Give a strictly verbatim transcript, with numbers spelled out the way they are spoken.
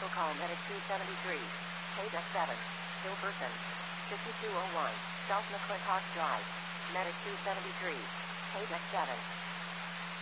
Vehicle call Medic two seventy-three. Paydeck seven. Hilberson. fifty-two oh one. South McClintock Drive. Medic two seventy-three. Paydeck seven.